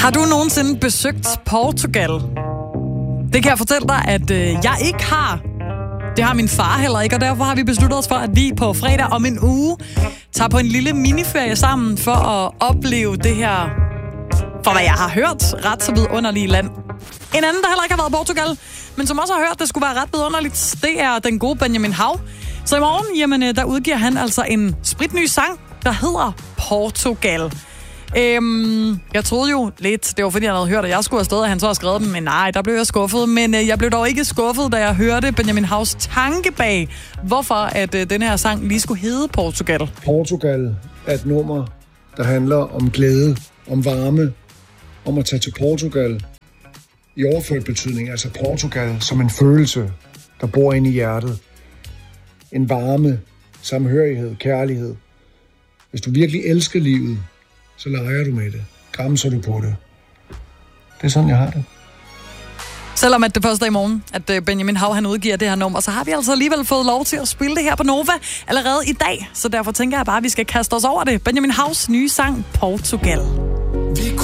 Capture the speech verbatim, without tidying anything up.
Har du nogensinde besøgt Portugal? Det kan jeg fortælle dig, at øh, jeg ikke har. Det har min far heller ikke, og derfor har vi besluttet os for, at vi på fredag om en uge tager på en lille miniferie sammen for at opleve det her, for hvad jeg har hørt, ret så vidunderlige land. En anden, der heller ikke har været i Portugal, men som også har hørt, at det skulle være ret vidunderligt, det er den gode Benjamin Hav. Så i morgen, jamen, der udgiver han altså en spritny sang, der hedder Portugal. Øhm, jeg troede jo lidt, det var fordi, jeg havde hørt, at jeg skulle afsted, og han så har skrevet dem, men nej, der blev jeg skuffet. Men øh, jeg blev dog ikke skuffet, da jeg hørte Benjamin Havs tanke bag, hvorfor at øh, den her sang lige skulle hedde Portugal. Portugal er et nummer, der handler om glæde, om varme, om at tage til Portugal i overført betydning. Altså Portugal som en følelse, der bor inde i hjertet. En varme, samhørighed, kærlighed. Hvis du virkelig elsker livet, så leger du med det. Gramser du på det. Det er sådan, jeg har det. Selvom at det første i morgen, at Benjamin Hav han udgiver det her nummer, så har vi altså alligevel fået lov til at spille det her på Nova allerede i dag. Så derfor tænker jeg bare, at vi skal kaste os over det. Benjamin Havs nye sang, Portugal.